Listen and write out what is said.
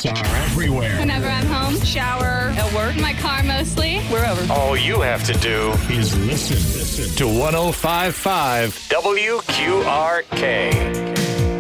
Podcasts are everywhere. Whenever I'm home, shower, at work, in my car mostly, wherever. All you have to do is listen to 105.5 WQRK.